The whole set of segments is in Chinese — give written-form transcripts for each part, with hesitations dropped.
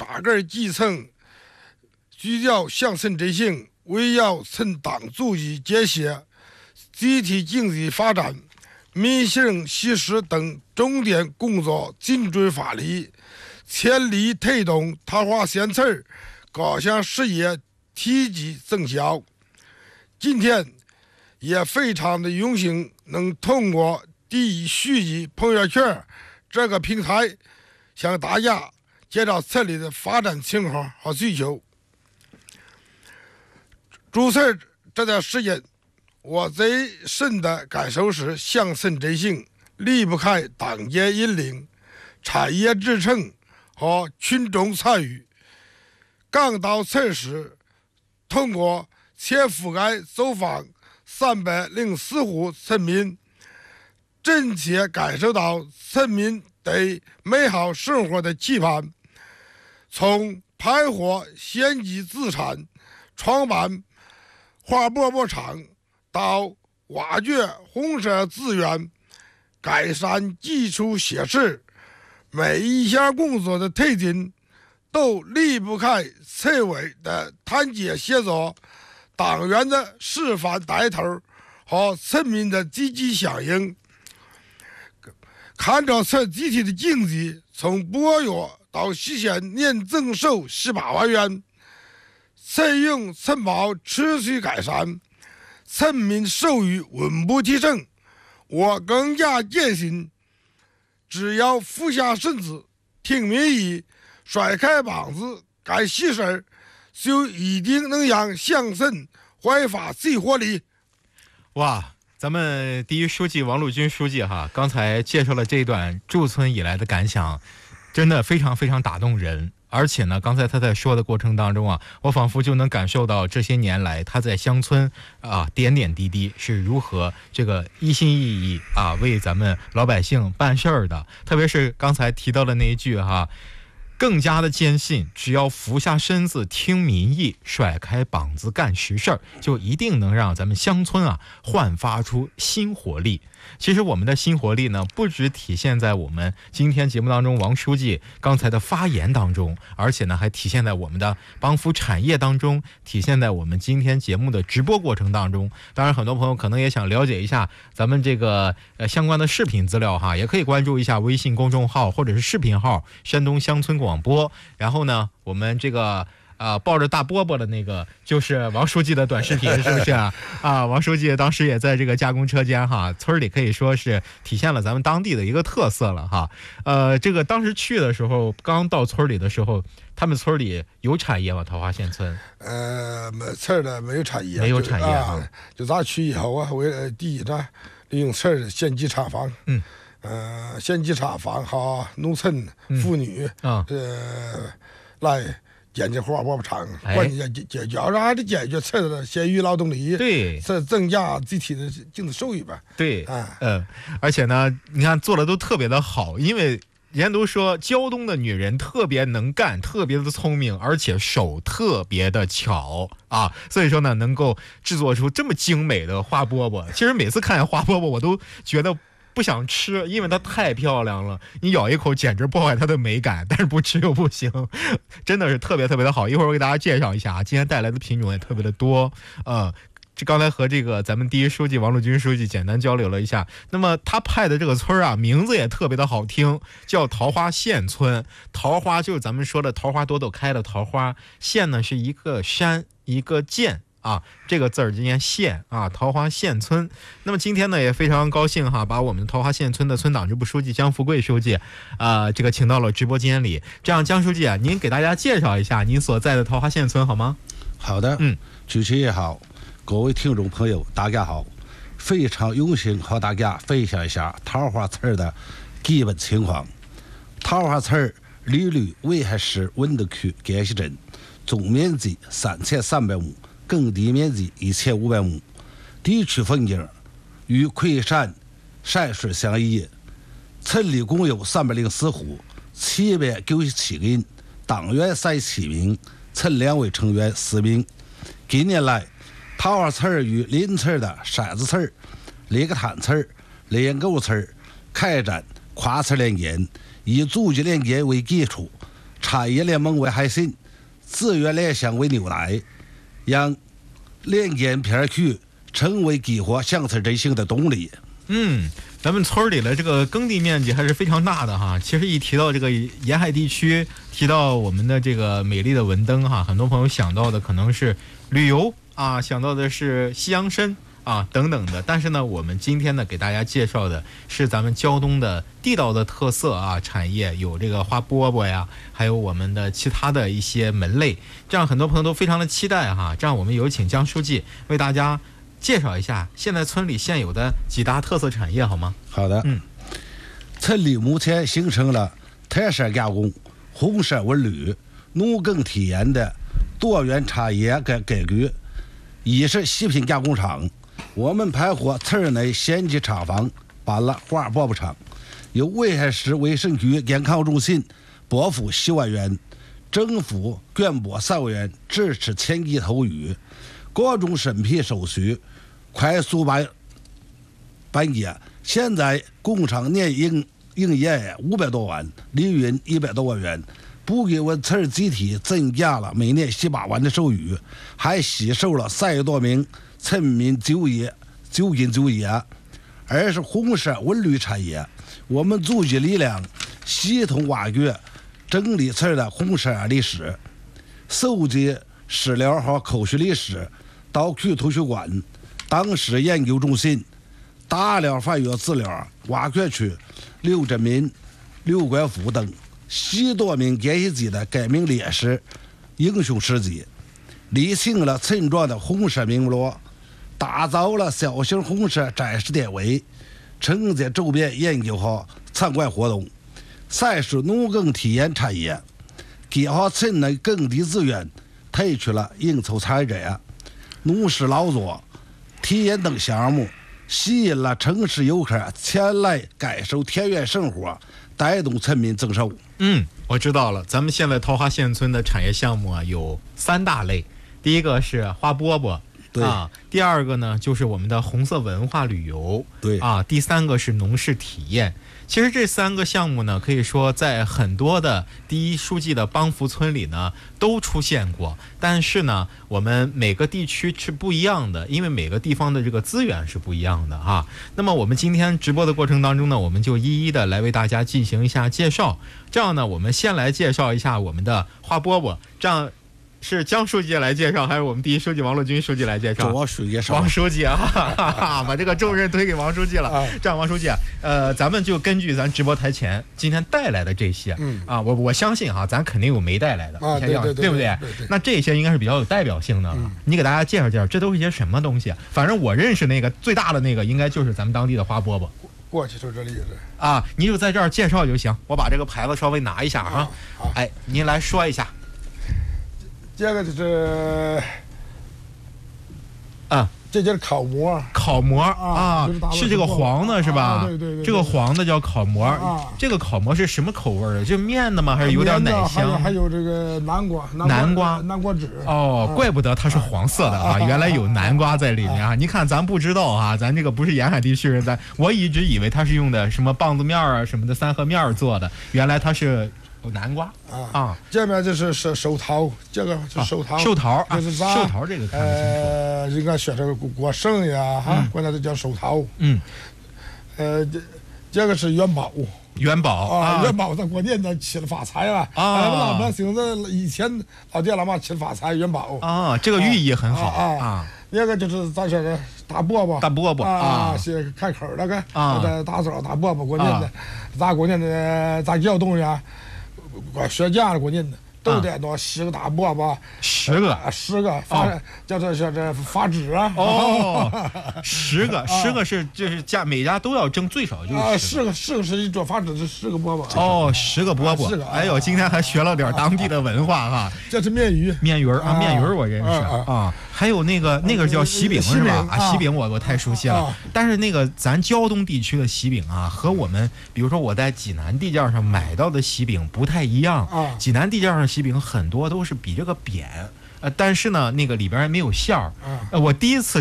大个基层聚焦乡村振兴，围绕村党组织建设、集体经济发展、民生习实等重点工作精准发力，全力推动桃花县村各项事业提质增效。今天也非常的荣幸，能通过第一书记朋友圈这个平台，向大家介绍村里的发展情况和需求。主持这段时间，我最深的感受是，乡村振兴离不开党建引领、产业支撑和群众参与。刚到村时，通过全覆盖走访304户村民，真切感受到村民对美好生活的期盼。从盘活县级资产、创办花饽饽厂，到挖掘红色资源、改善基础设施，每一项工作的推进都离不开村委的团结协作、党员的示范带头和村民的积极响应。看着村集体的经济从8月到实现年增收18万元，村营村保持续改善，村民收入稳步提升，我更加坚信，只要俯下身子听民意，甩开膀子干实事，就一定能让乡村焕发新活力。 哇，咱们第一书记王陆军书记刚才介绍了这段驻村以来的感想，真的非常非常打动人。而且呢，刚才他在说的过程当中我仿佛就能感受到这些年来他在乡村点点滴滴是如何这个一心一意为咱们老百姓办事儿的。特别是刚才提到的那一句更加的坚信，只要俯下身子听民意，甩开膀子干实事儿，就一定能让咱们乡村焕发出新活力。其实我们的新活力呢，不只体现在我们今天节目当中王书记刚才的发言当中，而且呢还体现在我们的帮扶产业当中，体现在我们今天节目的直播过程当中。当然很多朋友可能也想了解一下咱们这个相关的视频资料也可以关注一下微信公众号或者是视频号山东乡村广播。然后呢我们这个抱着大饽饽的那个就是王书记的短视频，是不是王书记当时也在这个加工车间村里可以说是体现了咱们当地的一个特色了这个当时去的时候，刚到村里的时候，他们村里有产业吗？桃花县村村里没有产业， 没有产业就咱去以后为了第一呢，利用村的县级厂房，县级厂房农村妇女来建这花饽饽厂，关键解决啥的解决村的闲余劳动力， 对， 增加集体的经济收益吧。 对，而且呢，你看做的都特别的好，因为人家都说胶东的女人特别能干，特别的聪明，而且手特别的巧所以说呢，能够制作出这么精美的花饽饽。其实每次看见花饽饽，我都觉得不想吃，因为它太漂亮了，你咬一口简直破坏它的美感，但是不吃又不行，真的是特别特别的好。一会儿我给大家介绍一下今天带来的品种也特别的多这刚才和这个咱们第一书记王陆军书记简单交流了一下，那么他派的这个村名字也特别的好听，叫桃花县村。桃花就是咱们说的桃花朵朵开的桃花，县呢是一个山一个建这个字儿之间县桃花县村。那么今天呢也非常高兴把我们桃花县村的村党支部书记江富贵书记这个请到了直播间里。这样江书记您给大家介绍一下您所在的桃花县村好吗？ 好的，主持人好，各位听众朋友大家好，非常荣幸和大家分享一下桃花村的基本情况。桃花村离吕渭海市温德区甘溪镇，总面积3300亩，耕地面积1500亩，地区风景与昆山山水相依。村里共有304户，797人，党员37名，村两委成员4名。近年来，桃花村与邻村的山子村、李个滩村、连沟村开展跨村联建，以组织联建为基础， 茶叶联盟为海参，资源联想为牛奶，让连延片区成为激活乡村振兴的动力。 咱们村里的这个耕地面积还是非常大的哈。其实一提到这个沿海地区，提到我们的这个美丽的文登哈，很多朋友想到的可能是旅游啊，想到的是西洋参啊等等的。但是呢，我们今天呢给大家介绍的是咱们胶东的地道的特色啊产业，有这个花饽饽呀，还有我们的其他的一些门类。这样很多朋友都非常的期待哈。这样我们有请江书记为大家介绍一下现在村里现有的几大特色产业好吗？ 好的，村里目前形成了台山加工、红山文旅、农耕体验的多元茶叶格局。一是细品加工厂，我们盘活村内县级厂房办了花饽饽厂，由威海市卫生局健康中心拨付10万元，政府捐拨3万元支持前期投入，各种审批手续快速办业。现在工厂年营业500多万，利润100多万元，不给我村集体增加了每年18万的收入，还吸收了30多名村民就业。二是红山文旅产业，我们组织力量系统挖掘整理村的红山历史，搜集史料和口述历史，到区图书馆、当时研究中心大量翻阅资料，挖掘出刘振民、刘冠福等10多名阶级的革命烈士英雄事迹，理清了村庄的红色名录，打造了小型红色展示点位，承接周边研究和参观活动。三是农耕体验产业，结合村内耕地资源，推出了应酬产业、农事劳作、体验等项目，吸引了城市游客前来感受田园生活，带动村民增收。 我知道了。咱们现在桃花县村的产业项目啊有3大类，第一个是花饽饽， 对啊，第二个呢就是我们的红色文化旅游， 对啊，第3个是农事体验。其实这3个项目呢，可以说在很多的第一书记的帮扶村里呢都出现过，但是呢，我们每个地区是不一样的，因为每个地方的这个资源是不一样的哈。那么我们今天直播的过程当中呢，我们就一一的来为大家进行一下介绍。这样呢，我们先来介绍一下我们的花饽饽，这样。是江书记来介绍，还是我们第一书记王乐军书记来介绍？ 王书记王书记啊，把这个重任推给王书记了。这样，王书记啊，咱们就根据咱直播台前今天带来的这些，我相信哈，咱肯定有没带来的，对不对？那这些应该是比较有代表性的了。你给大家介绍介绍，这都是一些什么东西？反正我认识那个最大的那个，应该就是咱们当地的花饽饽。 过去就这里了啊，你就在这儿介绍就行。我把这个牌子稍微拿一下啊。哎，您来说一下。 这个就是这就是烤馍。 烤馍啊，是这个黄的是吧？ 对， 这个黄的叫烤馍。这个烤馍是什么口味的？就面的吗？还是有点奶香？ 还有这个南瓜籽。 哦，怪不得它是黄色的啊！原来有南瓜在里面啊！你看咱不知道啊，咱这个不是沿海地区人，我一直以为它是用的什么棒子面啊什么的三合面做的，原来它是。南瓜这边就是寿桃，这个是寿桃，就是啥？ 寿桃这个看不清楚。 应该学成果剩呀，管它都叫寿桃。这个是元宝。 元宝元宝在过年的吃了发财了老百姓这以前老爹老妈吃发财元宝这个寓意很好那个就是咱说的大饽饽是开口那个大枣大饽饽过年的，咱过年的咱胶东呀。学家了，过年的都得弄10个大饽饽，10个叫做这发纸啊。 10个是就是每家都要挣最少就是 10个是一桌发纸是10个饽饽。 10个饽饽。哎呦，今天还学了点当地的文化哈。 这是面鱼面鱼我认识啊。还有那个叫喜饼是吧？喜饼我太熟悉了。但是那个咱胶东地区的喜饼啊，和我们比如说我在济南地界上买到的喜饼不太一样。济南地界上喜饼很多都是比这个扁，但是呢那个里边没有馅儿。我第一次吃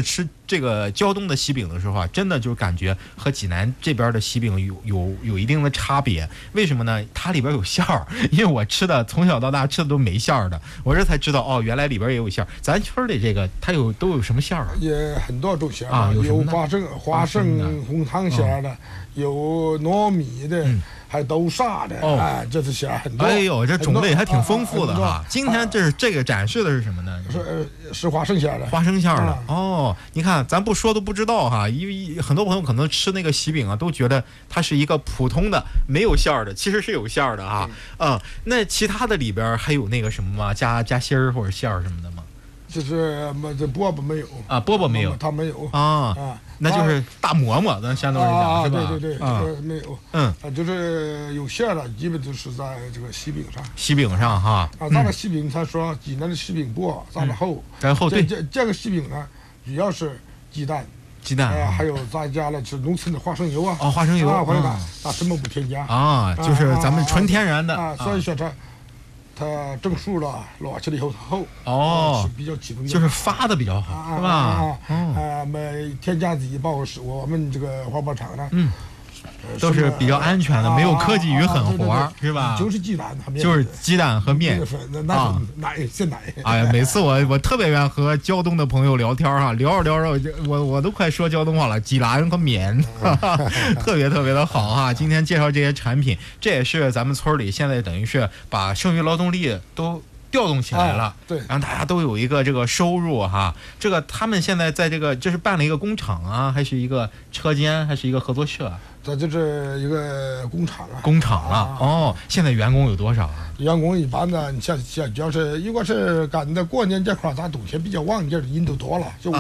这个胶东的喜饼的时候啊，真的就是感觉和济南这边的喜饼有一定的差别。为什么呢？它里边有馅儿，因为我从小到大吃的都没馅儿的，我这才知道哦，原来里边也有馅儿。咱村里这个它都有什么馅儿啊？ 也很多种馅儿啊， 有花生生红糖馅儿的，有糯米的。还有豆沙的，这是馅很多。 哎呦，这种类还挺丰富的哈。今天这个展示的是什么呢？ 是花生馅的。 花生馅的哦，你看咱不说都不知道哈，因为很多朋友可能吃那个喜饼啊，都觉得它是一个普通的没有馅儿的，其实是有馅儿的哈。那其他的里边还有那个什么吗？加芯儿或者馅儿什么的吗？ 就是这饽饽没有啊，饽饽没有， 它没有啊，那就是大馍馍，咱相当于讲是吧？ 对，没有，就是有馅的，基本都是在这个喜饼上。 喜饼上哈， 咱们喜饼，他说济南的喜饼薄，咱们厚。 厚对。 这个喜饼呢，主要是鸡蛋，还有咱家了是农村的花生油啊。 花生油什么不添加啊？就是咱们纯天然的啊，所以说它蒸熟了，烙起来以后厚是比较集中， 就是发的比较好，是吧？ 没添加剂，包括是我们这个花包厂呢， 都是比较安全的，没有科技与狠活，是吧？ 就是鸡蛋和面， 就是鸡蛋和面奶鲜奶。 哎呀，每次我特别愿意和胶东的朋友聊天哈，聊着我都快说胶东话了，鸡蛋和面，特别特别的好哈。今天介绍这些产品，这也是咱们村里现在等于是把剩余劳动力都调动起来了， 对， 然后大家都有一个这个收入哈。这个他们现在在这是办了一个工厂啊，还是一个车间，还是一个合作社？ 这就是一个工厂啊。 工厂了现在员工有多少啊？ 员工一般的，你像主要是如果是赶的过年这块，咱冬天比较旺季的人都多了，就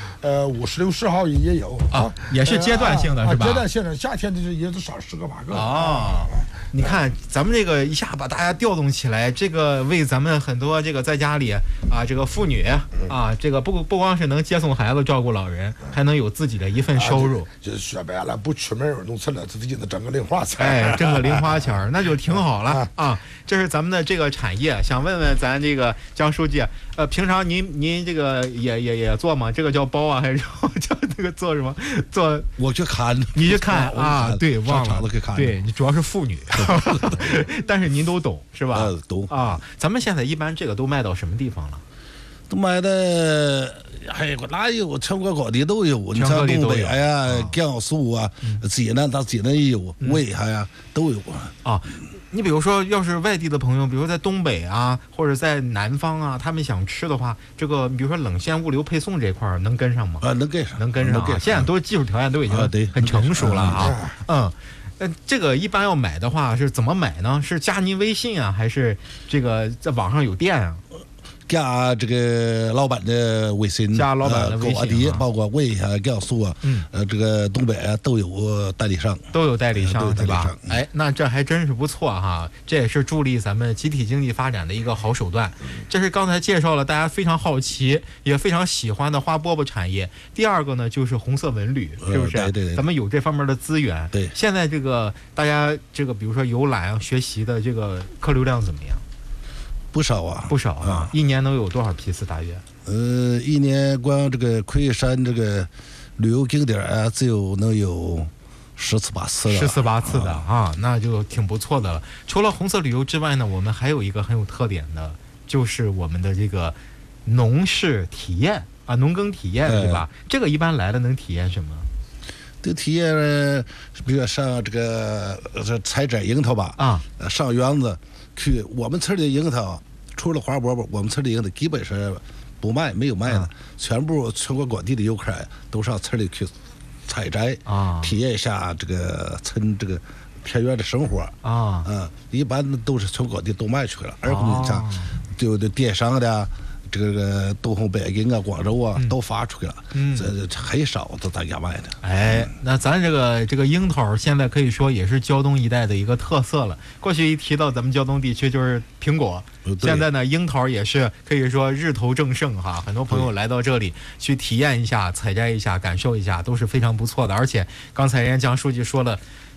50、60号也有也是阶段性的是吧？ 阶段性的，夏天就是也就少10个8个你看咱们这个一下把大家调动起来，这个为咱们很多这个在家里这个妇女这个不光是能接送孩子照顾老人，还能有自己的一份收入。 就是说白了，不出门农村了，自己能挣个零花钱。 挣个零花钱那就挺好了这是咱们的这个产业。想问问咱这个江书记，平常您这个也做吗？这个叫包还是叫那个做什么？做我去看， 你去看对，忘了对，你主要是妇女。但是您都懂是吧？ 懂咱们现在一般这个都卖到什么地方了？ 都卖的，哪有？全国各地都有。你像东北江苏济南，济南也有，威海都有你比如说，要是外地的朋友，比如说在东北或者在南方他们想吃的话，这个比如说冷线物流配送这块能跟上吗？ 能跟上， 现在都技术条件都已经很成熟了这个一般要买的话是怎么买呢？是加您微信还是这个在网上有店加这个老板的微信， 加老板的微信各地包括威海、江苏这个东北都有代理商， 是吧？那这还真是不错哈，这也是助力咱们集体经济发展的一个好手段。这是刚才介绍了大家非常好奇也非常喜欢的花饽饽产业。第二个呢就是红色文旅，是不是？ 对， 咱们有这方面的资源。 对， 现在这个大家这个比如说游览学习的这个客流量怎么样？ 不少一年能有多少批次大约？ 一年光这个昆山这个旅游景点只有能有10次8次的 ，14、8次的那就挺不错的了。除了红色旅游之外呢，我们还有一个很有特点的，就是我们的这个农事体验农耕体验，对吧？这个一般来了能体验什么？ 这体验比如上这个采摘樱桃吧上园子去。我们村里的樱桃除了花饽饽，我们村里的樱桃基本上不卖，没有卖的，全部全国各地的游客都上村里去采摘体验一下这个村这个田园的生活一般都是全国各地都卖去了，而不是像就电商的这个东红北京广州都发出去了，这很少都在家卖的。 那咱这个樱桃现在可以说也是胶东一带的一个特色了。过去一提到咱们胶东地区就是苹果，现在呢樱桃也是可以说日头正盛很多朋友来到这里去体验一下、采摘一下、感受一下都是非常不错的。而且刚才人家江书记说了，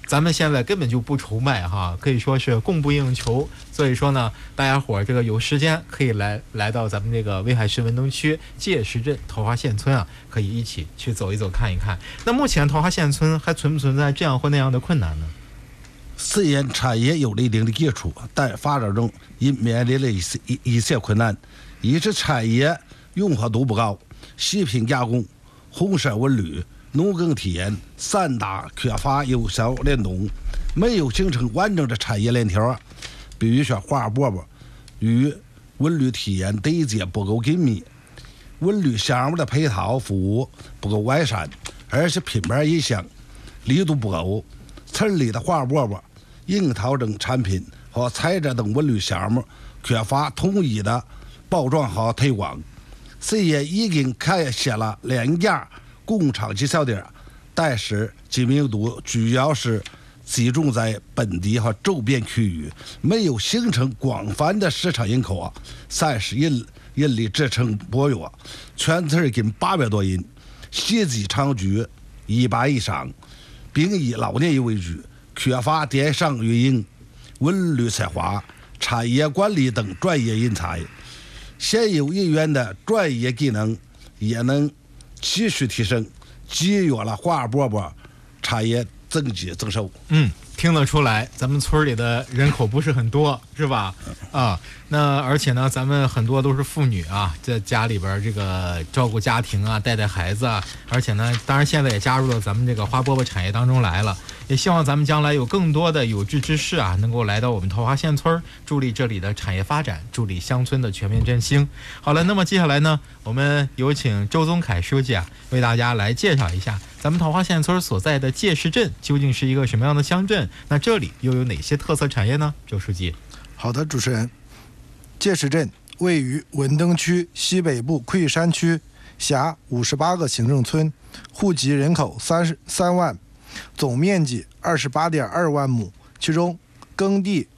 咱们现在根本就不愁卖哈，可以说是供不应求。所以说呢，大家伙儿这个有时间可以来到咱们这个威海市文登区界石镇桃花县村啊，可以一起去走一走看一看。那目前桃花县村还存不存在这样或那样的困难呢？ 虽然产业有了一定的基础，但发展中因面临了一些困难。一是产业用户度不高，细品加工、红色文旅、农耕体验三大缺乏有效联动，没有形成完整的产业链条。比如说花饽饽与文旅体验对接不够紧密，文旅项目的配套服务不够完善，而且品牌影响力度不够。村里的花饽饽、樱桃等产品和采摘等文旅项目缺乏统一的包装和推广。虽然已经开设了2家工厂及小店，但是知名度主要是集中在本地和周边区域，没有形成广泛的市场认可。30人力支撑薄弱，全村近800多人，实际常居100以上，并以老年人为主，缺乏电商运营、文旅策划、产业管理等专业人才。现有人员的专业技能也能持续提升，节约了花饽饽产业增收。 听得出来，咱们村里的人口不是很多，是吧？啊，那而且呢，咱们很多都是妇女啊，在家里边这个照顾家庭啊，带孩子啊，而且呢，当然现在也加入了咱们这个花饽饽产业当中来了。也希望咱们将来有更多的有志之士啊，能够来到我们桃花县村，助力这里的产业发展，助力乡村的全面振兴。好了，那么接下来呢，我们有请周宗凯书记啊，为大家来介绍一下咱们桃花县村所在的界石镇究竟是一个什么样的乡镇？那这里又有哪些特色产业呢？周书记。 好的，主持人。界石镇位于文登区西北部昆山区，辖58个行政村，户籍人口33万，总面积28.2万亩，其中耕地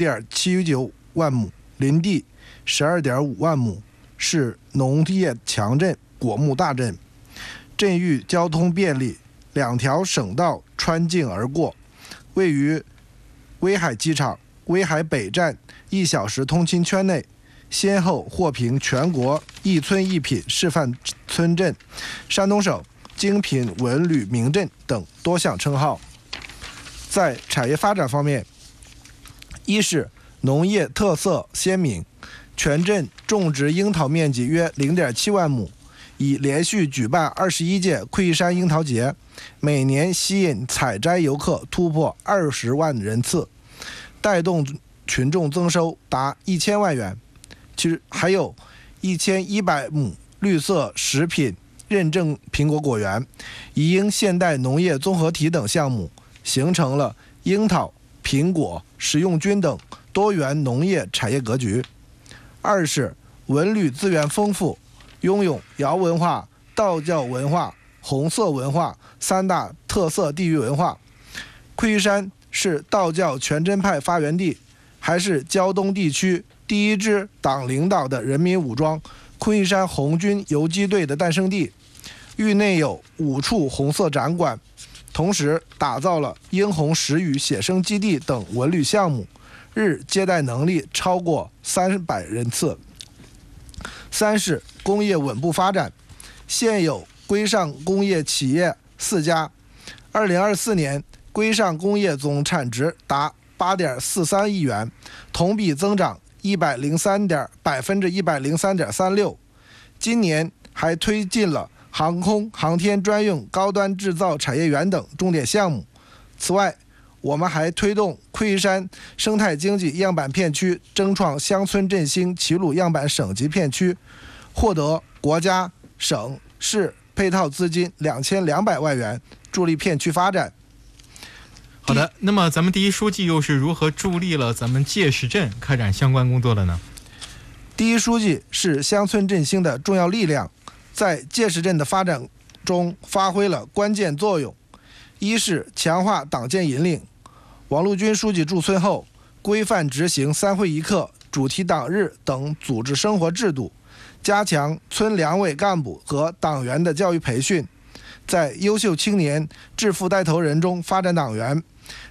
5.79万亩，林地12.5万亩，是农业强镇、果木大镇。镇域交通便利，2条省道穿境而过，位于威海机场、威海北站1小时通勤圈内，先后获评全国一村一品示范村镇、山东省精品文旅名镇等多项称号。在产业发展方面，一是农业特色鲜明，全镇种植樱桃面积约0.7万亩，已连续举办21届昆山樱桃节，每年吸引采摘游客突破20万人次，带动群众增收达1000万元。其实还有1100亩绿色食品认证苹果果园、宜英现代农业综合体等项目，形成了樱桃、苹果、食用菌等多元农业产业格局。二是文旅资源丰富，拥有瑶文化、道教文化、红色文化3大特色地域文化。昆山是道教全真派发源地，还是胶东地区第一支党领导的人民武装昆山红军游击队的诞生地。域内有5处红色展馆，同时打造了英红石语写生基地等文旅项目，日接待能力超过300人次。三是工业稳步发展，现有规上工业企业4家，2024年规上工业总产值达8.43亿元，同比增长103.36%。今年还推进了航空航天专用高端制造产业园等重点项目。此外，我们还推动昆山生态经济样板片区争创乡村振兴齐鲁样板省级片区，获得国家、省、市配套资金2200万元，助力片区发展。 好的，那么咱们第一书记又是如何助力了咱们界石镇开展相关工作的呢？ 第一书记是乡村振兴的重要力量，在界石镇的发展中发挥了关键作用。一是强化党建引领，王陆军书记驻村后，规范执行3会1课、主题党日等组织生活制度，加强村两委干部和党员的教育培训，在优秀青年、致富带头人中发展党员，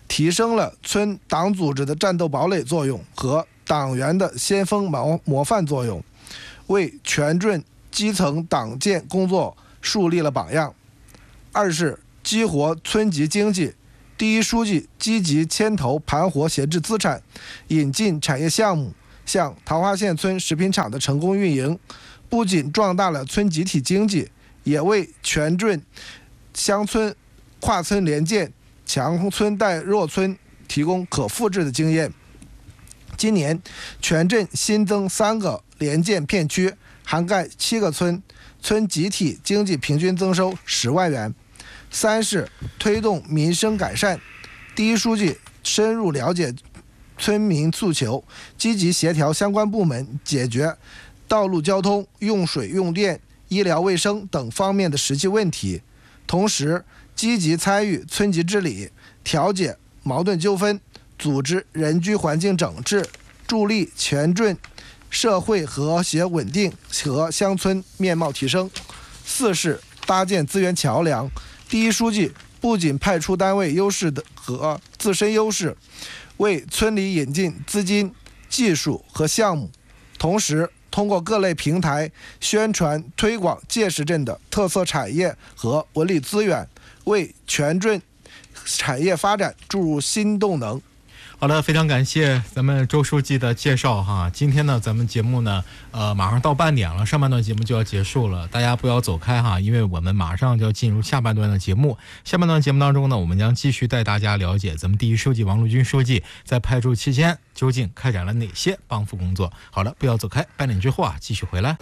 提升了村党组织的战斗堡垒作用和党员的先锋模范作用，为全镇基层党建工作树立了榜样。二是激活村级经济，第一书记积极牵头盘活闲置资产，引进产业项目，像桃花县村食品厂的成功运营，不仅壮大了村集体经济，也为全镇乡村跨村联建、强村带弱村提供可复制的经验。今年全镇新增3个联建片区，涵盖7个村，村集体经济平均增收10万元。三是推动民生改善，第一书记深入了解村民诉求，积极协调相关部门解决道路交通、用水用电、医疗卫生等方面的实际问题，同时积极参与村级治理，调解矛盾纠纷，组织人居环境整治，助力全镇社会和谐稳定和乡村面貌提升。四是搭建资源桥梁，第一书记不仅派出单位优势和自身优势，为村里引进资金、技术和项目，同时通过各类平台宣传推广碣石镇的特色产业和文旅资源，为全镇产业发展注入新动能。 好的，非常感谢咱们周书记的介绍哈。今天呢，咱们节目呢，马上到半点了，上半段节目就要结束了，大家不要走开哈，因为我们马上就要进入下半段的节目。下半段节目当中呢，我们将继续带大家了解咱们第一书记王陆军书记在派驻期间究竟开展了哪些帮扶工作。好了，不要走开，半点之后继续回来。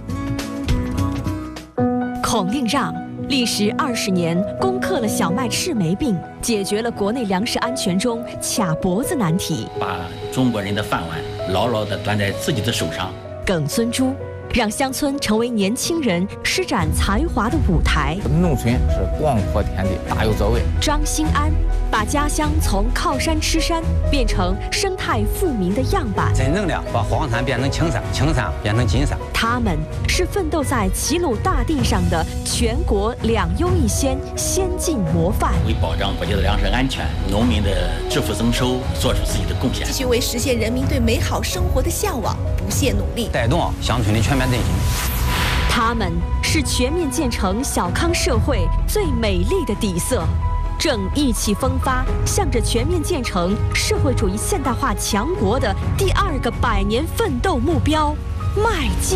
孔令让历时20年，攻克了小麦赤霉病，解决了国内粮食安全中卡脖子难题， 把中国人的饭碗牢牢地端在自己的手上。 耿孙洙让乡村成为年轻人施展才华的舞台。 农村是广阔天地，大有作为。 张兴安把家乡从靠山吃山变成生态富民的样板， 真正的把黄山变成青山，青山变成金山。 他们是奋斗在齐鲁大地上的全国2优1先先进模范， 为保障国家的粮食安全、农民的致富增收做出自己的贡献， 继续为实现人民对美好生活的向往不懈努力， 带动乡村的全面振兴。 他们是全面建成小康社会最美丽的底色，正意气风发，向着全面建成社会主义现代化强国的第2个100年奋斗目标迈进。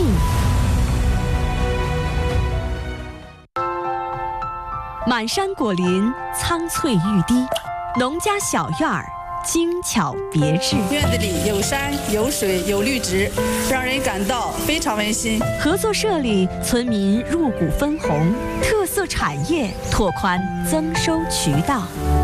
满山果林，苍翠欲滴，农家小院儿精巧别致， 院子里有山有水有绿植，让人感到非常温馨。 合作社里，村民入股分红，特色产业拓宽增收渠道。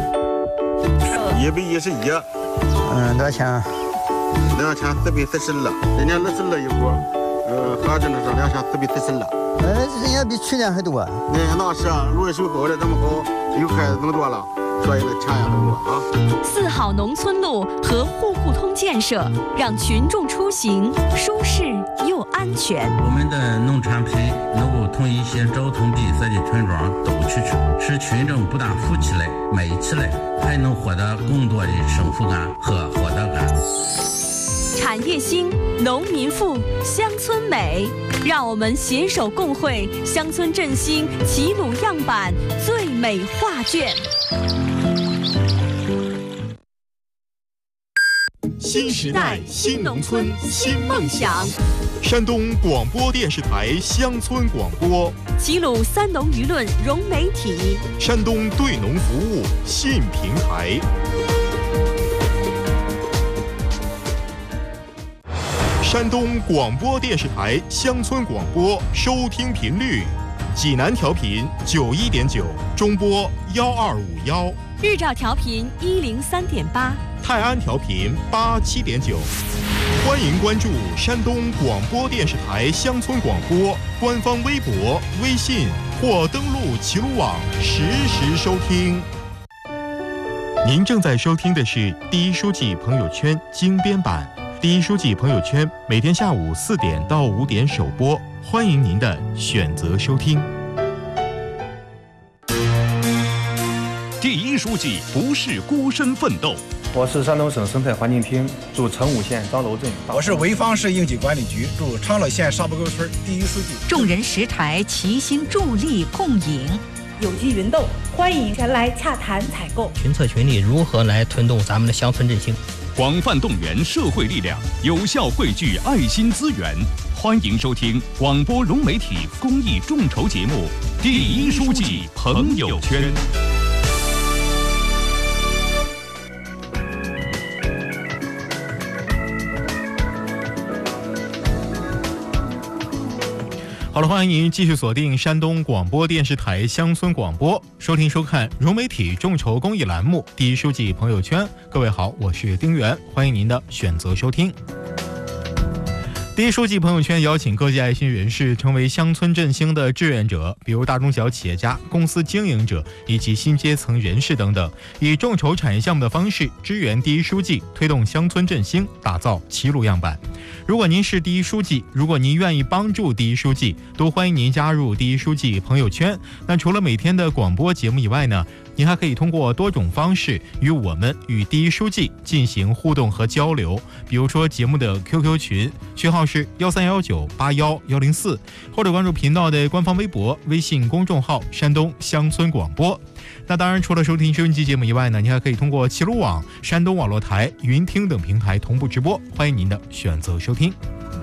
111， 多少钱 ？2440了，今年60了一股，合着呢是2440了。 人家比去年还多。 那是论收后的这么好，又开始更多了。所以呢，钱也更多啊。 4好农村路和户户通建设，让群众出行舒适又安全。 我们的农产品能够从一些交通闭塞的村庄都去使群众不但富起来、美起来，还能获得更多的幸福感和获得感。 产业兴，农民富，乡村美，让我们携手共绘乡村振兴齐鲁样板最美画卷。 新时代新农村新梦想，山东广播电视台乡村广播， 齐鲁3农舆论融媒体， 山东对农服务新平台。山东广播电视台乡村广播收听频率：济南调频91.9，中波1251； 日照调频103.8， 泰安调频87.9。欢迎关注山东广播电视台乡村广播官方微博、微信或登录齐鲁网实时收听。您正在收听的是第一书记朋友圈精编版。第一书记朋友圈每天下午4点到5点首播，欢迎您的选择收听。 第一书记不是孤身奋斗。 我是山东省生态环境厅驻成武县张楼镇。 我是潍坊市应急管理局驻长乐县沙坡沟村第一书记。 众人拾柴，齐心助力共赢。 有机云豆，欢迎前来洽谈采购。 群策群力，如何来推动咱们的乡村振兴？ 广泛动员社会力量，有效汇聚爱心资源。欢迎收听广播融媒体公益众筹节目《第一书记朋友圈》。 好了，欢迎您继续锁定山东广播电视台乡村广播，收听收看融媒体众筹公益栏目《第一书记朋友圈》。各位好，我是丁元，欢迎您的选择收听。第一书记朋友圈邀请各界爱心人士成为乡村振兴的志愿者，比如大中小企业家、公司经营者以及新阶层人士等等，以众筹产业项目的方式支援第一书记，推动乡村振兴，打造齐鲁样板。如果您是第一书记，如果您愿意帮助第一书记，都欢迎您加入第一书记朋友圈。那除了每天的广播节目以外呢，您还可以通过多种方式与第一书记进行互动和交流，比如说节目的 QQ 群，群号是131981104104，或者关注频道的官方微博、微信公众号山东乡村广播。那当然，除了收听收音机节目以外呢，您还可以通过齐鲁网、山东网络台、云听等平台同步直播，欢迎您的选择收听。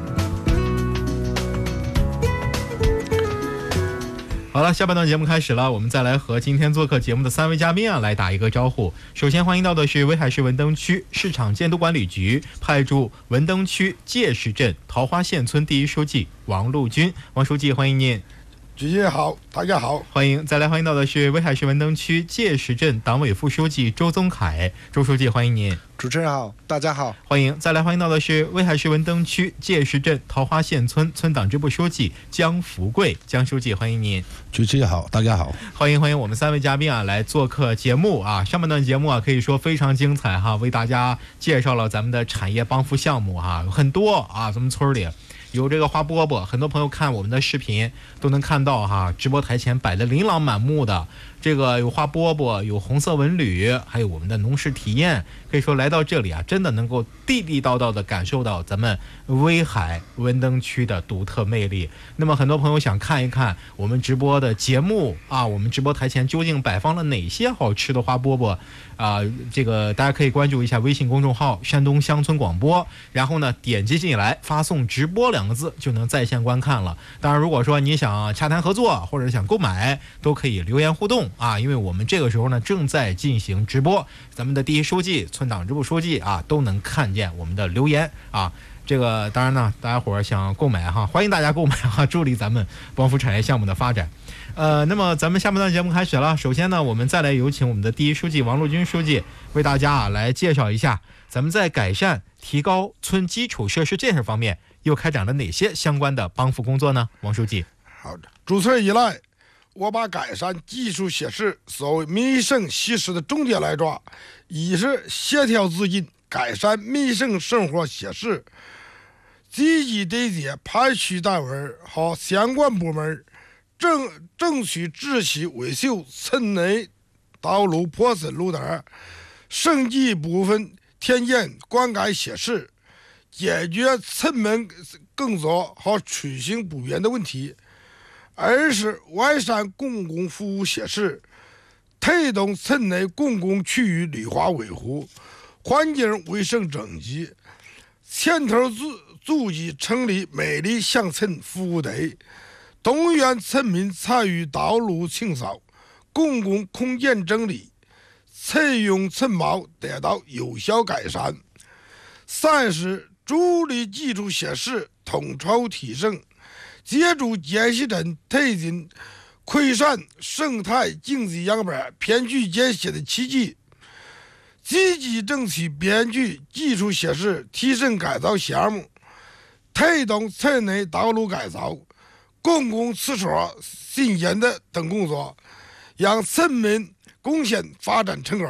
好了，下半段节目开始了，我们再来和今天做客节目的3位嘉宾来打一个招呼。首先欢迎到的是威海市文登区市场监督管理局派驻文登区界市镇桃花县村第一书记王陆军。王书记，欢迎您。 主席好，大家好， 欢迎。再来欢迎到的是威海市文登区界市镇党委副书记周宗凯，周书记，欢迎您。 主持人好，大家好， 欢迎。再来欢迎到的是威海市文登区界市镇桃花县村村党支部书记江福贵，江书记，欢迎您。 主持人好，大家好， 欢迎我们3位嘉宾来做客节目啊。上半段节目可以说非常精彩为大家介绍了咱们的产业帮扶项目很多咱们村里有这个花饽饽，很多朋友看我们的视频都能看到直播台前摆的琳琅满目的这个有花饽饽，有红色文旅，还有我们的农事体验。可以说来到这里真的能够地地道道的感受到咱们威海文登区的独特魅力。那么很多朋友想看一看我们直播的节目我们直播台前究竟摆放了哪些好吃的花饽饽这个大家可以关注一下微信公众号山东乡村广播，然后呢点击进来发送直播2个字就能在线观看了。当然如果说你想洽谈合作或者想购买，都可以留言互动因为我们这个时候呢正在进行直播，咱们的第一书记、村党支部书记都能看见我们的留言这个当然呢，大家伙想购买欢迎大家购买助力咱们帮扶产业项目的发展。那么咱们下半段节目开始了。首先呢，我们再来有请我们的第一书记王陆军书记为大家来介绍一下咱们在改善提高村基础设施建设方面又开展了哪些相关的帮扶工作呢？王书记。 好的，主持人以来，我把改善基础设施作为民生细事的重点来抓，一是协调资金改善民生生活设施，积极对接派区单位和相关部门争取支持维修村内道路破损路段，升级部分田间灌溉设施，解决村门耕作和出行不便的问题。二是完善公共服务设施，推动村内公共区域绿化维护，环境卫生整洁，牵头组织成立美丽乡村服务队，动员村民参与道路清扫、公共空间整理，采用村貌得到有效改善。三是助力基础设施统筹提升，借助界市镇推进扩散生态经济样板片区建设的契机，积极争取片区基础设施提升改造项目，推动村内道路改造、公共厕所新建的等工作，让村民贡献发展成果。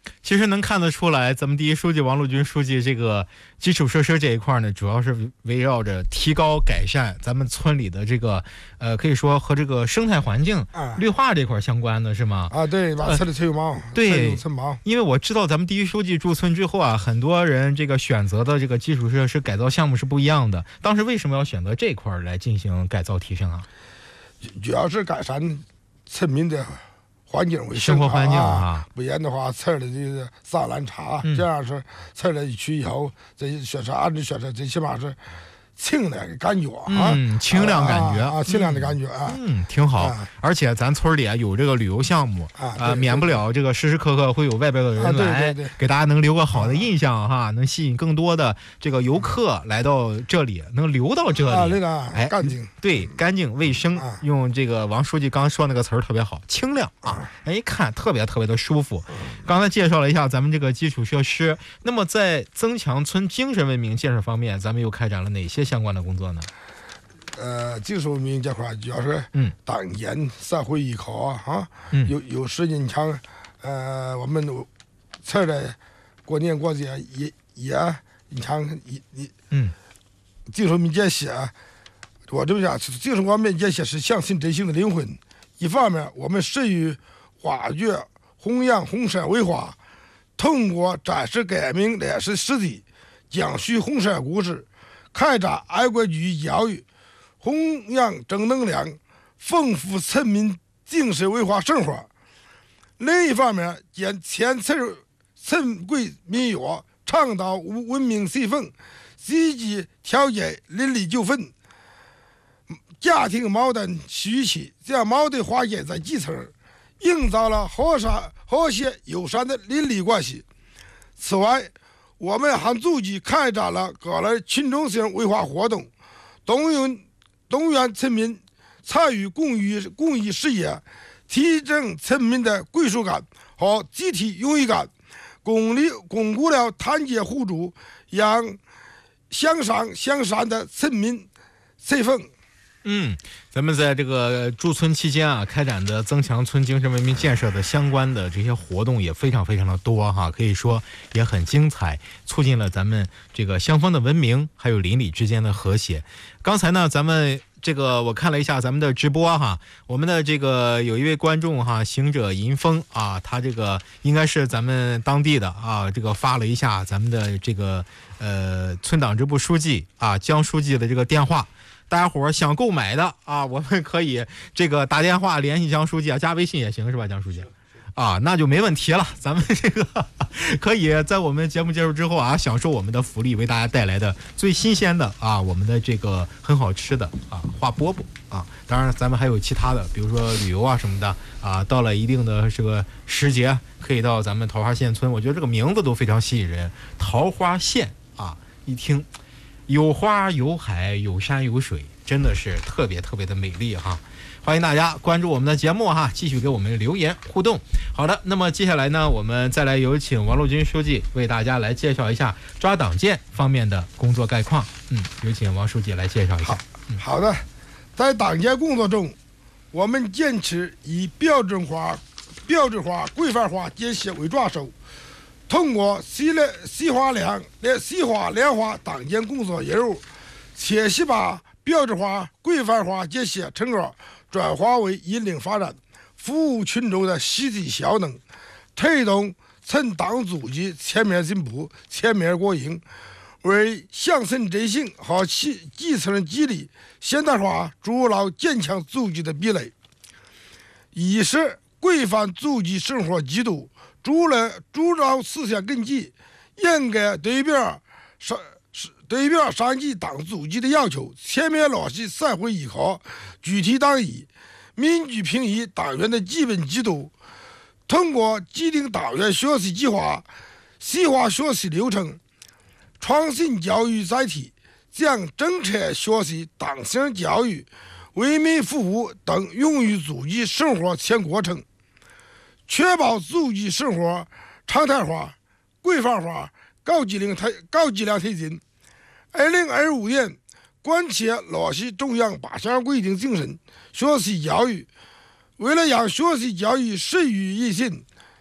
其实能看得出来，咱们第一书记王陆军书记这个基础设施这一块呢，主要是围绕着提高改善咱们村里的这个可以说和这个生态环境、绿化这块相关的是吗？ 对，把村里吹毛， 对， 村毛。 因为我知道咱们第一书记驻村之后啊，很多人这个选择的这个基础设施改造项目是不一样的。当时为什么要选择这块来进行改造提升啊？ 主要是改善村民的环境卫生， 生活环境啊， 不然的话，村里的脏乱差，这样是村里去以后，这学生按照学生，最起码是清凉的感觉清凉感觉清凉的感觉挺好。而且咱村里有这个旅游项目免不了这个时时刻刻会有外边的人来，给大家能留个好的印象哈，能吸引更多的这个游客来到这里，能留到这里。 干净， 对，干净卫生。用这个王书记刚说那个词儿特别好，清亮啊，一看特别特别的舒服。刚才介绍了一下咱们这个基础设施，那么在增强村精神文明建设方面，咱们又开展了哪些相关的工作呢？ 精神文明这块主要是当年社会依靠有时你像我们村的过年过节也你像精神文明建设，我这么讲，精神文明建设是乡村振兴的灵魂。一方面，我们适于挖掘、弘扬红山文化，通过展示改名历史事迹，讲述红山故事，开展爱国主义教育，弘扬正能量，丰富村民精神文化生活。另一方面，兼前村规民约，倡导文明随风，积极调解邻里纠纷，家庭矛盾续期，将矛盾化解在基层，营造了和谐友善的邻里关系。此外，我们还组织开展了各类群众性文化活动，动员村民参与公益事业，提升村民的归属感和集体荣誉感，巩固了团结互助、让向上向善的村民作风。 咱们在这个驻村期间啊，开展的增强村精神文明建设的相关的这些活动也非常非常的多哈，可以说也很精彩，促进了咱们这个乡风的文明，还有邻里之间的和谐。刚才呢，咱们这个我看了一下咱们的直播哈，我们的这个有一位观众哈，行者银风啊，他这个应该是咱们当地的啊，这个发了一下咱们的这个村党支部书记啊江书记的这个电话。大家伙想购买的啊，我们可以这个打电话联系江书记啊，加微信也行是吧，江书记？啊，那就没问题了。咱们这个可以在我们节目结束之后啊，享受我们的福利，为大家带来的最新鲜的啊，我们的这个很好吃的啊花饽饽啊。当然，咱们还有其他的，比如说旅游啊什么的啊。到了一定的这个时节，可以到咱们桃花县村。我觉得这个名字都非常吸引人，桃花县啊，一听。有花有海有山有水，真的是特别特别的美丽哈！欢迎大家关注我们的节目哈，继续给我们留言互动。好的，那么接下来呢，我们再来有请王陆军书记为大家来介绍一下抓党建方面的工作概况。有请王书记来介绍一下。 好的，在党建工作中，我们坚持以标准化、规范化建设为抓手。通过细化量化党建工作任务，切实把标准化、规范化建设成果转化为引领发展、服务群众的实际效能，推动村党组织全面进步、全面国营，为乡村振兴和基层激励现代化筑牢坚强组织的壁垒。一是规范组织生活制度，筑牢思想根基，应该对表上级党组织的要求，全面落实社会依靠、具体党意、民主评议党员的基本制度。通过制定党员学习计划、细化学习流程、创新教育载体，将政策学习、党性教育、为民服务等用于组织生活全过程，确保组织生活常态化、规范化、高质量推进。2025年贯彻落实中央8项规定精神学习教育，为了让学习教育适于人心，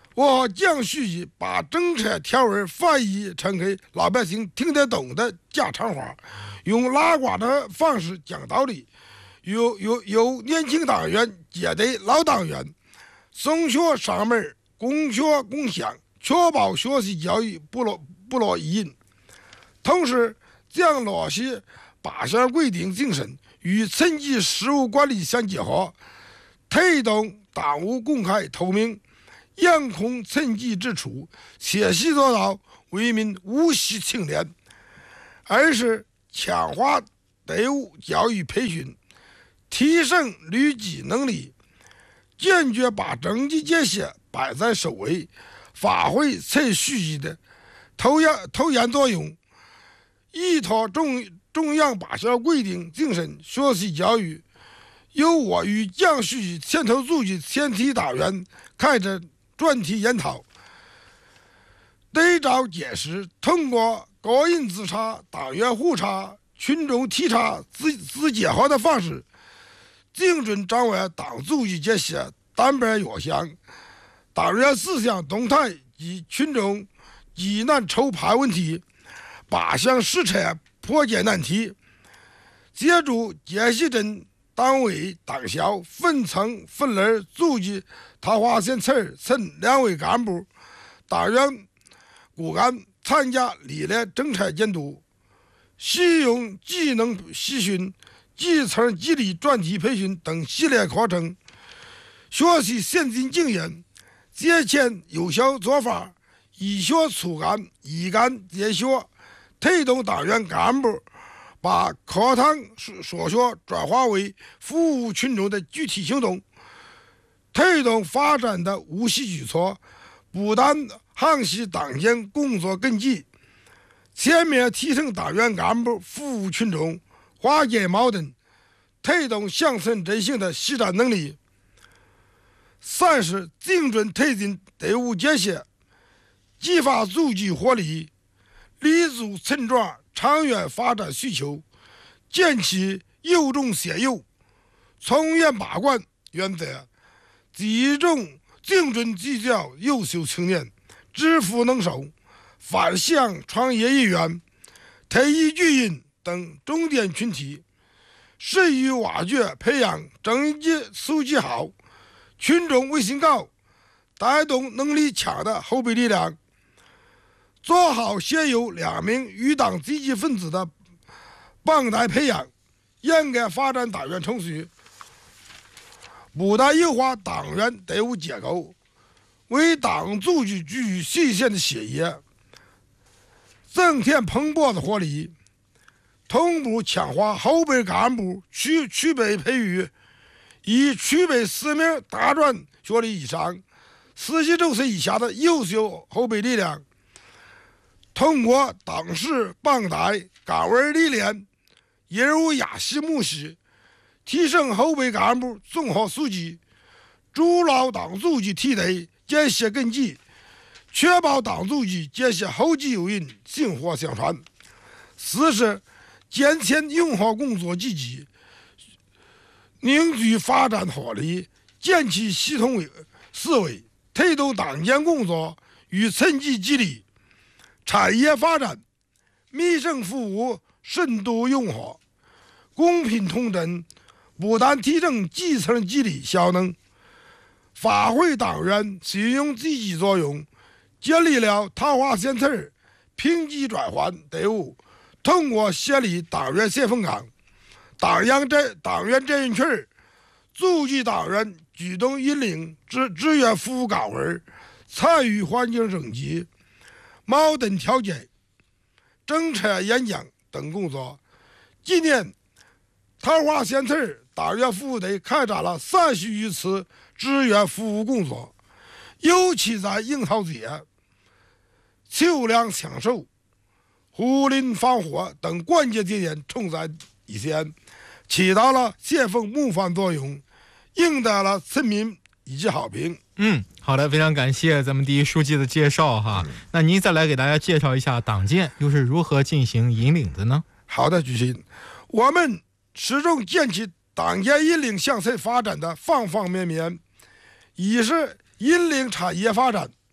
我和蒋书记把政策条文翻译成给老百姓听得懂的家常话，用拉呱的方式讲道理，由年轻党员接待老党员，送学上门，共学共享，确保学习教育不落一印。同时将落实8项规定精神与层级事务管理相结合，推动党务公开透明，严控层级之处，切实做到为民务实清廉。二是强化队伍教育培训，提升律纪能力，坚决把政绩建设摆在首位，发挥蔡书记的头沿作用，依托中央8项规定精神学习教育，由我与蒋书记牵头组织全体党员开展专题研讨，对照解释，通过个人自查、党员互查、群众体察自结合的方式，精准掌握党组织建设单本药箱、党员思想动态及群众急难愁盼问题，8项实策破解难题，借助建设镇党委党校分层分类组织桃花县村2位干部、党员骨干参加历练政策监督，使用技能习训、基层激励专题培训等系列课程，学习先进经验，借鉴有效做法，以学促干，以干结学，推动党员干部把课堂所学转化为服务群众的具体行动，推动发展的务实举措，不但夯实党建工作根基，全面提升党员干部服务群众、化解矛盾、推动乡村振兴的实战能力。3是精准推进队伍建设，激发组织活力，立足村庄长远发展需求，坚持有中先有、从严把关原则，集中精准聚焦优秀青年、知福能手、返乡创业意愿、退役军人等重点群体，适于挖掘培养政绩素质好、群众威信高、带动能力强的后备力量，做好现有2名与党积极分子的帮带培养，严格发展党员程序，不但优化党员队伍结构，为党组织具有实现的血液，增添蓬勃的活力，同步强化后备干部储备培育，以储备4名大专学历以上、49岁以下的优秀后备力量，通过党史帮带岗位历练、业务压实模式，提升后备干部综合素质，筑牢党组织体内建设根基，确保党组织建设后继有人、薪火相传。4是坚强永和工作积极，凝聚发展活力，建起系统思维，推动党建工作与层级激励、产业发展、民生服务深度融合、公平统正，不但提升基层激励效能，发挥党员信用积极作用，建立了桃花县村评级转换队伍，通过设立党员先锋岗、党员责任群，组织党员主动引领志愿服务岗位，参与环境升级、矛盾调解、政策演讲等工作。今年桃花县村党员服务队开展了30余次志愿服务工作，尤其在樱桃节、秋粮抢售、护林防火等关键节点冲在一线，起到了先锋模范作用，赢得了村民一致好评。 好的，非常感谢咱们第一书记的介绍哈。那您再来给大家介绍一下党建又是如何进行引领的呢？ 好的，主席，我们始终坚持党建引领乡村发展的方方面面，一是引领产业发展，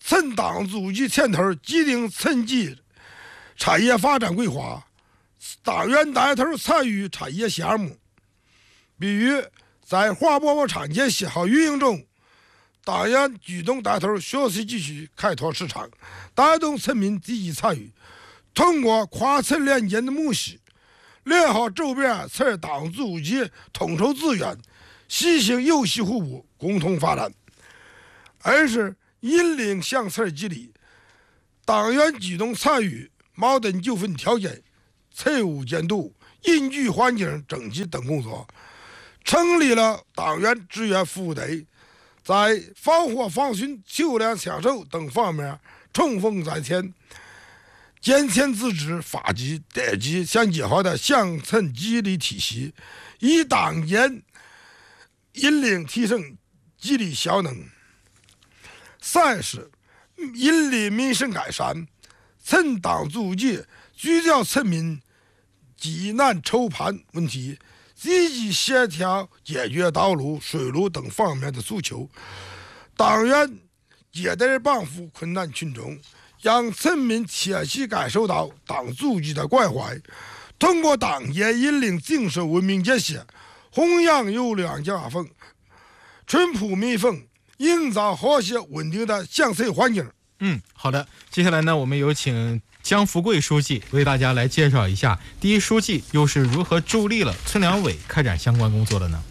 趁党组织牵头制定趁机产业发展规划，党员带头参与产业项目，比如在花饽饽产业好运营中，党员主动带头学习继续开拓市场，带动村民积极参与，通过跨村连接的模式，良好周边村党组织统筹资源，实行有机互补，共同发展。二是引领乡村治理，党员主动参与矛盾纠纷调解、财务监督、应居环境整治等工作，成立了党员志愿服务队，在防火防汛、救粮抢救等方面冲锋在前，健全自治、法治、德治相结合的乡村治理体系，以党员引领提升治理效能。三是引领民生改善，村党组织聚焦村民急难愁盼问题，积极协调解决道路、水路等方面的诉求，党员接待帮扶困难群众，让村民切实感受到党组织的关怀，通过党员引领精神文明节气，弘扬优良家风，淳朴民风，营造和谐稳定的乡村环境。 好的，接下来呢，我们有请江福贵书记为大家来介绍一下第一书记又是如何助力了村两委开展相关工作的呢？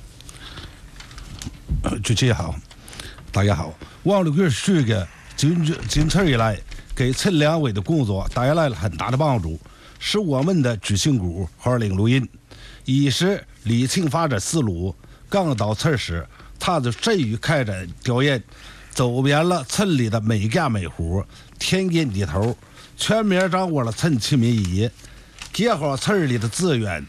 主席好，大家好。王立贵书记今次以来给村两委的工作带来了很大的帮助，是我们的主心骨和领路人。一是理清发展思路，刚到村时，他就善于开展调研，走遍了村里的每家每户，田间地头，全面掌握了村亲民意，结合村里的资源，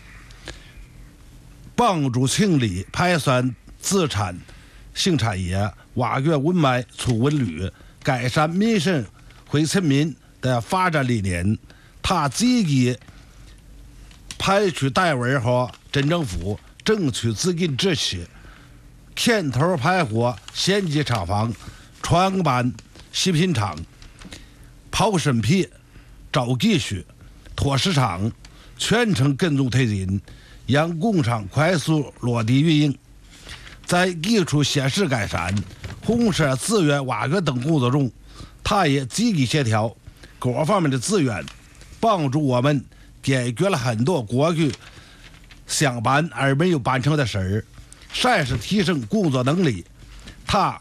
帮助清理排酸自产性产业，挖掘文脉促文旅，改善民生惠村民的发展理念。他积极派出单位和镇政府争取资金支持，牵头派活县级厂房、创办食品厂、刨生皮、找技术、拓市场，全程跟踪推进，让工厂快速落地运营。在基础设施改善、红色资源挖掘等工作中，他也积极协调各方面的资源，帮助我们解决了很多过去想办而没有办成的事儿，善是提升工作能力。他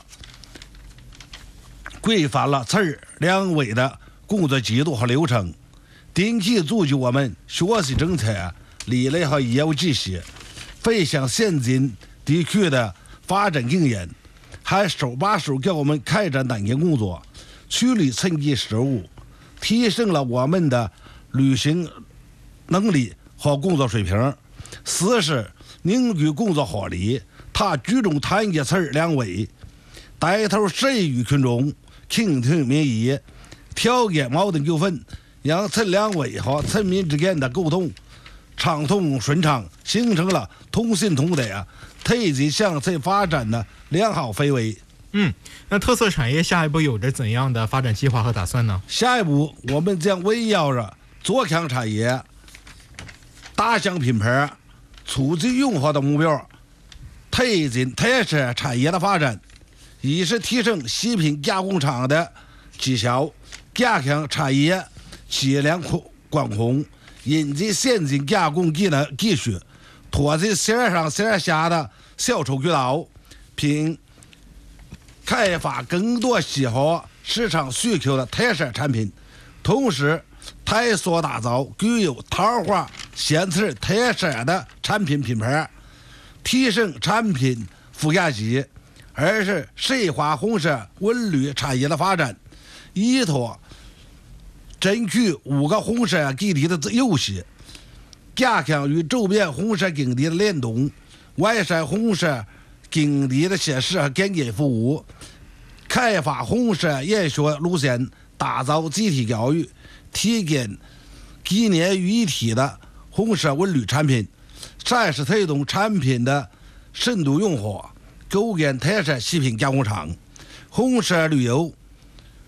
规范了村两委的工作制度和流程，定期组织我们学习政策理念和业务知识，分享先进地区的发展经验，还手把手给我们开展单元工作，处理村级事务，提升了我们的履行能力和工作水平。四是凝聚工作活力，他注重团结村两委，带头善于群众，倾听民意，调解矛盾纠纷，让村两委和村民之间的沟通畅通顺畅，形成了同心同德、推进乡村发展的良好氛围。 那特色产业下一步有着怎样的发展计划和打算呢？ 下一步我们将围绕着做强产业、打响品牌、促进用户的目标，推进特色产业的发展。一是提升食品加工厂的绩效，加强产业质量管控，引进先进加工技术，拓展线上线下的销售渠道，并开发更多适合市场需求的特色产品，同时探索打造具有桃花县村特色的产品品牌，提升产品附加值。二是深化红色文旅产业的发展，依托争取5个红色基地的优势，加强与周边红色景点的联动，完善红色景点的设施和检验服务，开发红色研学路线，打造集体教育，体现纪念于一体的红色文旅产品，善是推动产品的深度用户，构建特色食品加工厂。红色旅游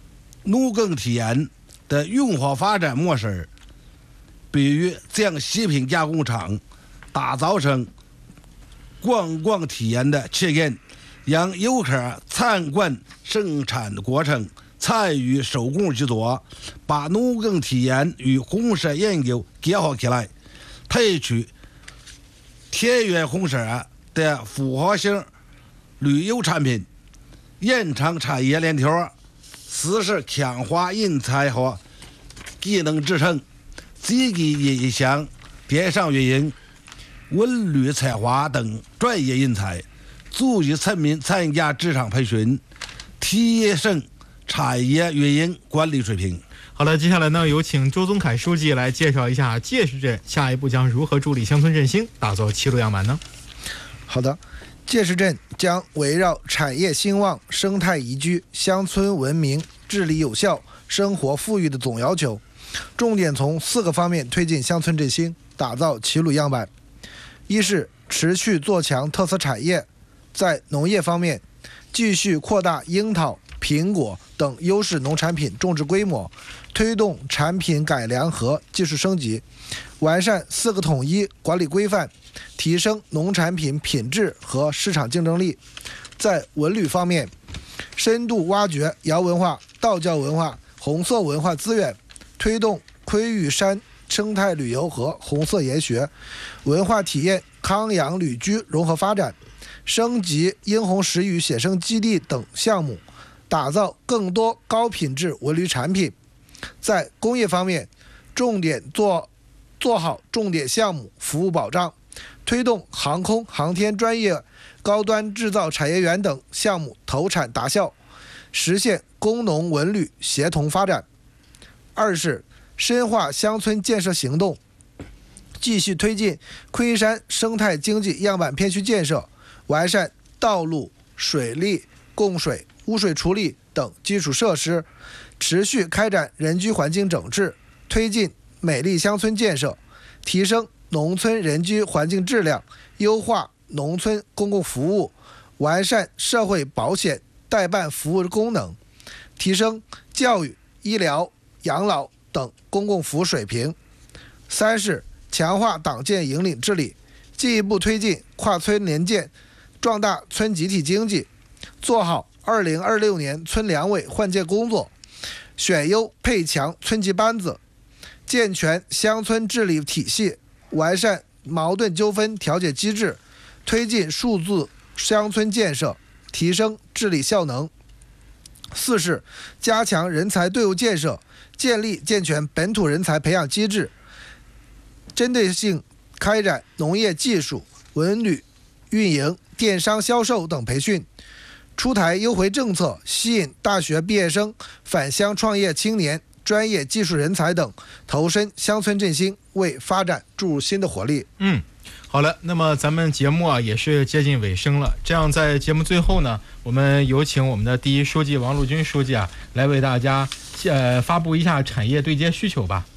农耕体验的永化发展模式，比如将食品加工厂打造成观光体验的体验，让游客参观生产过程，参与手工制作，把农耕体验与红色研究结合起来，推出田园红色的复合型旅游产品，延长产业链条，实施强化人才和技能支撑，积极影响电商运营、文旅策划等专业人才，组织村民参加职场培训，提升产业运营管理水平。 好了，接下来呢，有请周宗凯书记来介绍一下届时镇下一步将如何助力乡村振兴，打造齐鲁样板呢？ 好的，届时镇将围绕产业兴旺、生态宜居、乡村文明、治理有效、生活富裕的总要求，重点从4个方面推进乡村振兴，打造齐鲁样板。一是持续做强特色产业，在农业方面，继续扩大樱桃、苹果等优势农产品种植规模，推动产品改良和技术升级，完善4个统一管理规范，提升农产品品质和市场竞争力。在文旅方面，深度挖掘瑶文化、道教文化、红色文化资源，推动昆玉山生态旅游和红色研学、文化体验、康养旅居融合发展，升级殷红石语写生基地等项目，打造更多高品质文旅产品。在工业方面，重点做好重点项目服务保障，推动航空航天专业高端制造产业园等项目投产达效，实现工农文旅协同发展。二是深化乡村建设行动，继续推进昆山生态经济样板片区建设，完善道路、水利、供水、污水处理等基础设施，持续开展人居环境整治，推进美丽乡村建设，提升农村人居环境质量，优化农村公共服务，完善社会保险代办服务功能，提升教育、医疗、养老等公共服务水平。三是强化党建引领治理，进一步推进跨村联建，壮大村集体经济，做好2026年村两委换届工作，选优配强村级班子，健全乡村治理体系，完善矛盾纠纷调解机制，推进数字乡村建设，提升治理效能。四是加强人才队伍建设，建立健全本土人才培养机制，针对性开展农业技术、文旅运营、电商销售等培训，出台优惠政策，吸引大学毕业生、返乡创业青年、专业技术人才等投身乡村振兴，为发展注入新的活力。 好了，那么咱们节目也是接近尾声了。这样在节目最后呢，我们有请我们的第一书记王陆军书记来为大家发布一下产业对接需求吧。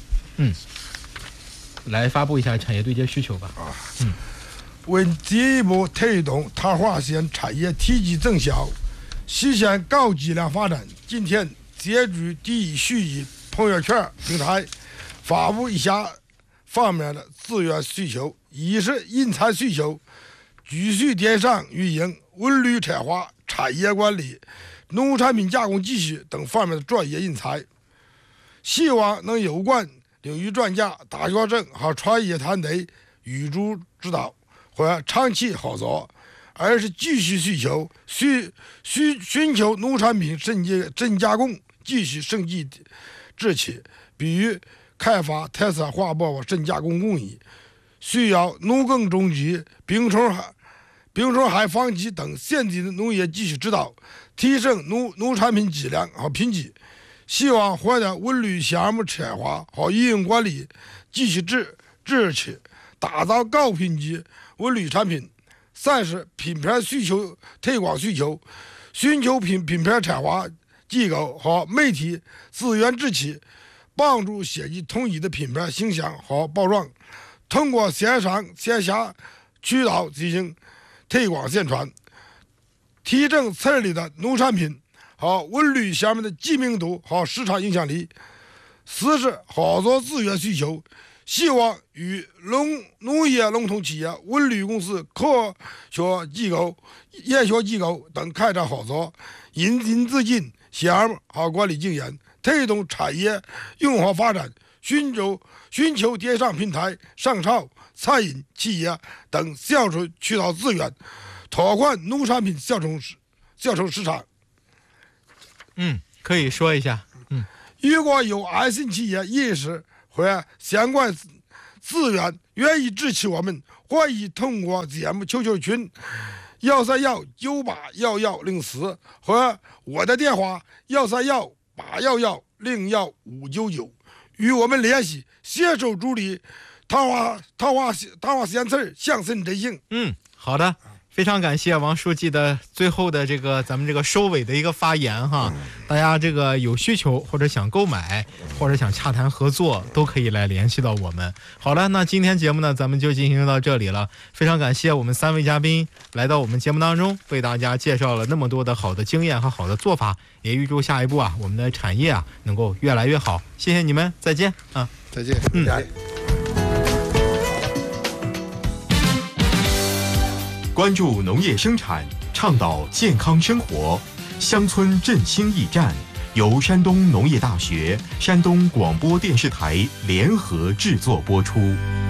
来发布一下产业对接需求吧。 为进一步推动桃花县产业体积增效，实现高质量发展，今天借助第一书记朋友圈平台发布以下方面的资源需求：一是人才需求，继续电商运营、文旅策划、产业管理、农产品加工技术等方面的专业人才，希望能有关领域专家、大学生和创业团队予诸指导或长期合作；二是继续需求，寻求农产品深加工继续升级制起，比如开发特色花饽饽深加工工艺，需要农耕种植、病虫害防治等先进的农业技术指导，提升农产品质量和品质。希望获得文旅项目策划和运营管理继续支持，打造高品质文旅产品。三是品牌需求推广需求，寻求品牌策划机构和媒体资源支持，帮助设计统一的品牌形象和包装，通过线上线下渠道进行推广宣传，提升村里的农产品文旅下面的知名度和市场影响力。四是合作资源需求，希望与农业龙头企业、文旅公司、科学机构、研学机构等开展合作，引进资金、项目和管理经验，推动产业融合发展，寻求电商平台、商超、餐饮企业等销售渠道资源，拓宽农产品销售市场。 可以说一下。 如果有爱心企业意识或相关资源愿意支持我们，欢迎通过节目 QQ 群131981104和我的电话13181101599与我们联系，携手助力桃花县城乡村振兴。 好的，非常感谢王书记的最后的咱们这个收尾的一个发言哈。大家有需求或者想购买或者想洽谈合作，都可以来联系到我们。好了，那今天节目呢，咱们就进行到这里了。非常感谢我们3位嘉宾来到我们节目当中，为大家介绍了那么多的好的经验和好的做法，也预祝下一步我们的产业能够越来越好。谢谢你们，再见再见。 关注农业生产，倡导健康生活，乡村振兴驿站由山东农业大学、山东广播电视台联合制作播出。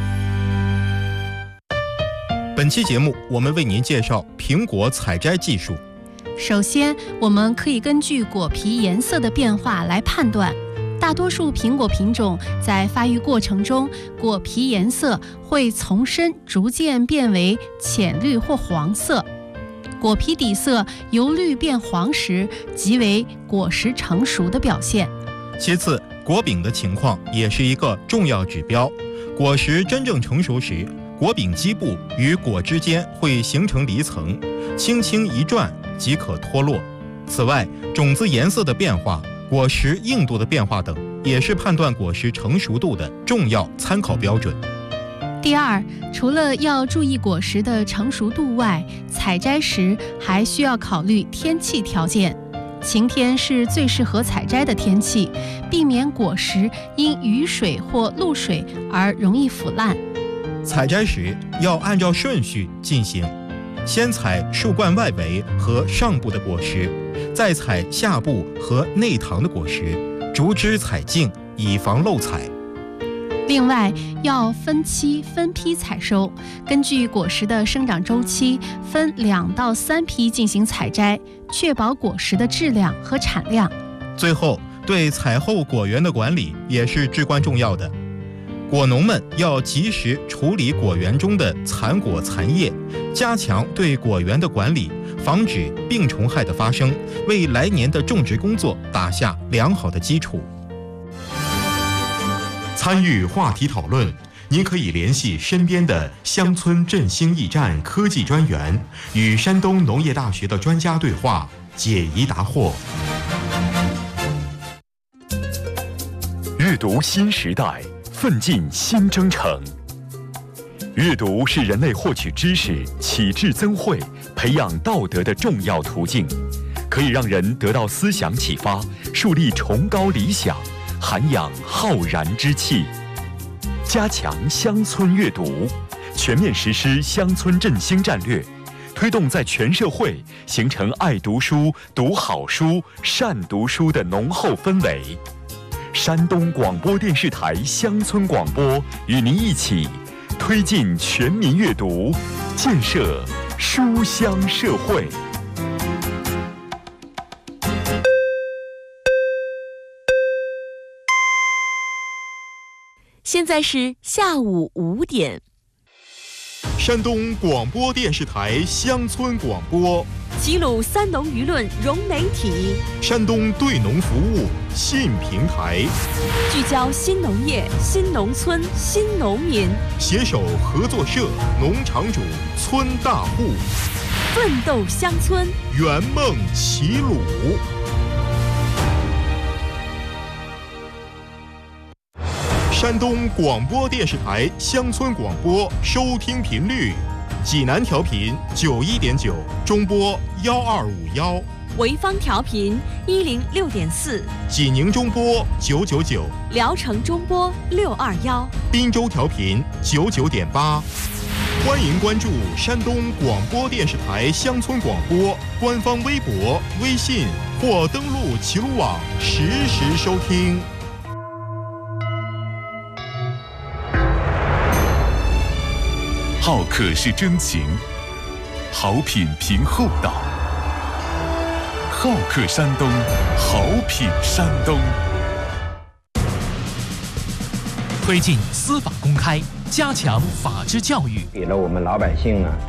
本期节目我们为您介绍苹果采摘技术。 首先，我们可以根据果皮颜色的变化来判断，大多数苹果品种在发育过程中，果皮颜色会从深逐渐变为浅绿或黄色。果皮底色由绿变黄时，即为果实成熟的表现。 其次，果柄的情况也是一个重要指标。果实真正成熟时，果柄基部与果之间会形成离层，轻轻一转即可脱落。此外，种子颜色的变化、果实硬度的变化等，也是判断果实成熟度的重要参考标准。 第二，除了要注意果实的成熟度外，采摘时还需要考虑天气条件。晴天是最适合采摘的天气，避免果实因雨水或露水而容易腐烂。 采摘时要按照顺序进行，先采树冠外围和上部的果实，再采下部和内膛的果实，逐枝采净，以防漏采。 另外，要分期分批采收，根据果实的生长周期，分2到3批进行采摘，确保果实的质量和产量。 最后，对采后果园的管理也是至关重要的。果农们要及时处理果园中的残果残叶，加强对果园的管理，防止病虫害的发生，为来年的种植工作打下良好的基础。参与话题讨论，您可以联系身边的乡村振兴驿站科技专员，与山东农业大学的专家对话，解疑答惑。 阅读新时代，奋进新征程。阅读是人类获取知识、启智增慧、培养道德的重要途径，可以让人得到思想启发，树立崇高理想，涵养浩然之气。加强乡村阅读，全面实施乡村振兴战略，推动在全社会形成爱读书、读好书、善读书的浓厚氛围。山东广播电视台乡村广播与您一起推进全民阅读，建设书香社会。 现在是下午5点。 山东广播电视台乡村广播， 齐鲁三农舆论融媒体， 山东对农服务新平台， 聚焦新农业、新农村、新农民， 携手合作社、农场主、村大户， 奋斗乡村， 圆梦齐鲁。山东广播电视台乡村广播收听频率：济南调频91.9，中波1251。 潍坊调频106.4， 济宁中波999， 聊城中波621， 滨州调频99.8。欢迎关注山东广播电视台乡村广播官方微博、微信或登录齐鲁网实时收听。 好客是真情，好品凭厚道。好客山东，好品山东。 推进司法公开，加强法治教育， 给了我们老百姓呢